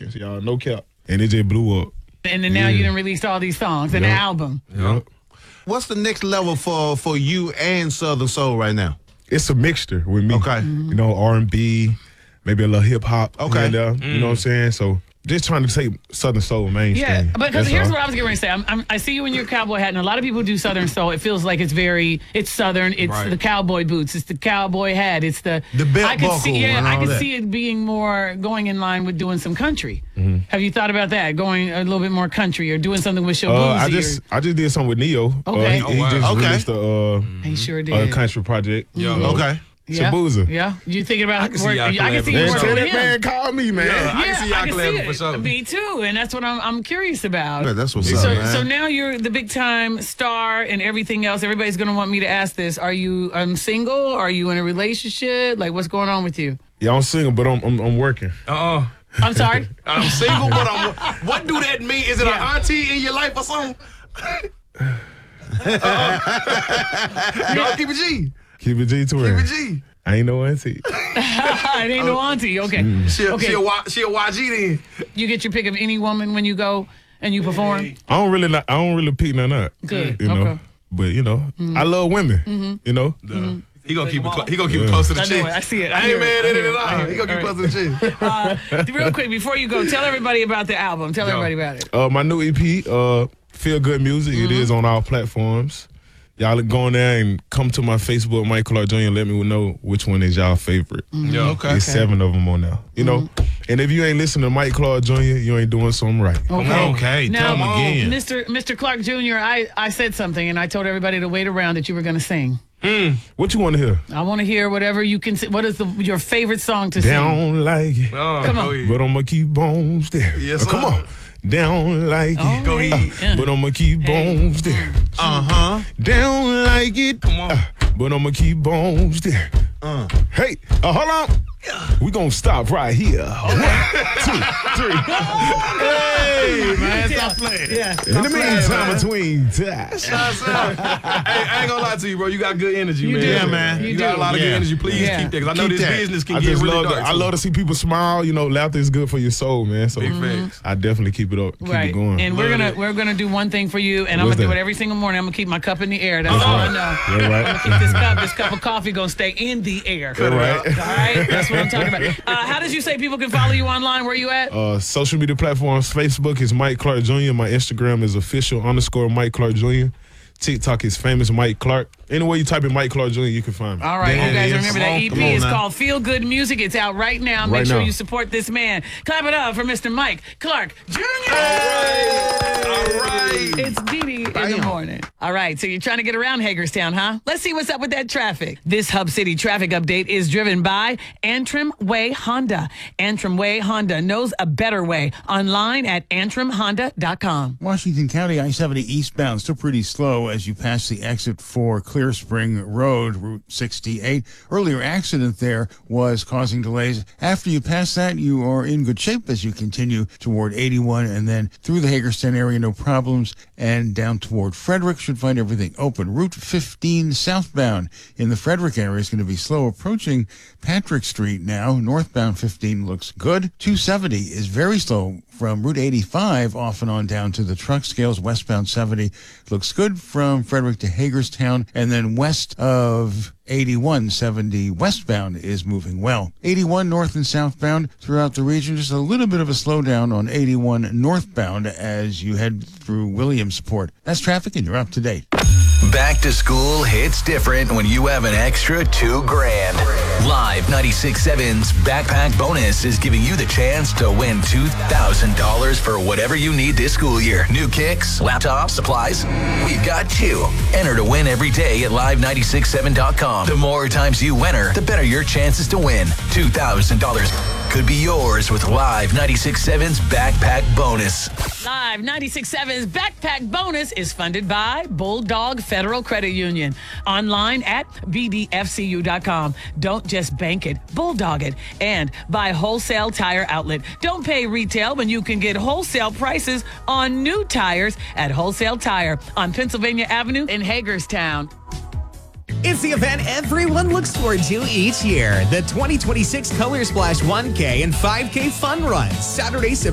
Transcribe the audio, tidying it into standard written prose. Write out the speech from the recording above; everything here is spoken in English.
seconds, y'all. No cap. And it just blew up. And then now you done released all these songs and the album. Yep. What's the next level for you and Southern Soul right now? It's a mixture with me. Okay. You know, R&B, maybe a little hip-hop. Okay. You know what I'm saying? So just trying to take Southern Soul mainstream. Yeah, but That's here's all. what I was getting ready to say. I see you in your cowboy hat, and a lot of people do Southern Soul. It feels like it's Southern. It's the cowboy boots. It's the cowboy hat. It's the belt I could buckle see, and I all could that. see it being more going in line with doing some country. Have you thought about that? Going a little bit more country or doing something with Shabuzi? I just did something with Neo. Okay. He just released He sure a did. country project. Okay. Yeah. Shabuzi. Yeah. You thinking about I can see y'all I can see you collabing. working with That him. man called me, man. I can see y'all I can collabing see for it. sure. Me too, and that's what I'm curious about. Yeah, that's what's So, up, man. so now you're the big time star and everything else. Everybody's gonna want me to ask this: Are you single? Are you in a relationship? Like, what's going on with you? Yeah, I'm single, but I'm working. I'm sorry. I'm single, but what do that mean? Is it an auntie in your life or something? No, keep it G. Keep it G to her. Keep it G. I ain't no auntie. It ain't no auntie. Okay. She a YG then. You get your pick of any woman when you go and you perform. I don't really pick none up. Good. You know. Okay. But you know, I love women. You know. He gonna keep it. He gonna keep it close to the I know chick. it. I see it. I I hear ain't it. mad at I it hear at it. I all. hear He it. gonna keep All it close to the chick. Real quick, before you go, tell everybody about the album. Tell everybody about it. My new EP, Feel Good Music. It is on all platforms. Y'all go on there and come to my Facebook, Mike Clark Jr. and let me know which one is y'all favorite. Yeah. Okay. There's 7 of them on there. You know, and if you ain't listening to Mike Clark Jr., you ain't doing something right. Okay, Now, tell him again. Mr. Clark Jr., I said something, and I told everybody to wait around that you were going to sing. What you want to hear? I want to hear whatever you can say. What is your favorite song to sing? Down like it, Come on. but I'ma keep on there. Yes, Come sir. on. Down like it, Go ahead. but I'ma keep on there. Down like it, but I'ma keep on there. Hey, hold on. We gonna stop right here. 1, 2, 3. Hey, man, stop playing. Yeah. In the meantime, between ties. Hey, I ain't gonna lie to you, bro. You got good energy, man. do. Yeah, man. You got a lot of good Yeah. energy. Please Yeah. keep that, because I know Keep this that. business can I get just really love. dark. I love to see people smile. You know, laughter is good for your soul, man. So Big facts. I definitely keep it up, keep Right. it going. And we're gonna do one thing for you, and I'm What's gonna do that? it every single morning. I'm gonna keep my cup in the air. That's all I know. You're right. I'm gonna keep this cup of coffee gonna stay in the air. You're right. All right, that's what I'm talking about. How did you say people can follow you online? Where you at? Social media platforms: Facebook is Mike Clark Jr. My Instagram is official_ Mike Clark Jr. TikTok is famous Mike Clark. Anywhere you type in Mike Clark Jr., you can find me. All right, There you guys it is. remember that EP Come on is now. called Feel Good Music. It's out right now. Make Right sure now. you support this man. Clap it up for Mr. Mike Clark Jr. All right. It's Dee in the morning. All right, so you're trying to get around Hagerstown, huh? Let's see what's up with that traffic. This Hub City traffic update is driven by Antrim Way Honda. Antrim Way Honda knows a better way. Online at antrimhonda.com. Washington County I-70 eastbound still pretty slow as you pass the exit for Clear Spring Road, Route 68. Earlier accident there was causing delays. After you pass that, you are in good shape as you continue toward 81 and then through the Hagerstown area, no problems, and down toward Frederick should find everything open. Route 15 southbound in the Frederick area is going to be slow approaching Patrick Street now. Northbound 15 looks good. 270 is very slow from Route 85 off and on down to the truck scales. Westbound 70 looks good from Frederick to Hagerstown, and then west of 81, 70 westbound is moving well. 81 north and southbound throughout the region, just a little bit of a slowdown on 81 northbound as you head through Williamsport. That's traffic, and you're up to date. Back to school hits different when you have an extra $2,000. Live 96.7's Backpack Bonus is giving you the chance to win $2,000 for whatever you need this school year. New kicks, laptops, supplies. We've got you. Enter to win every day at live967.com. The more times you enter, the better your chances to win. $2,000 could be yours with Live 96.7's Backpack Bonus. Live 96.7's Backpack Bonus is funded by Bulldog Federal Credit Union. Online at bdfcu.com. Don't just bank it, bulldog it. And by Wholesale Tire Outlet. Don't pay retail when you can get wholesale prices on new tires at Wholesale Tire on Pennsylvania Avenue in Hagerstown. It's the event everyone looks forward to each year. The 2026 Color Splash 1K and 5K Fun Run. Saturday,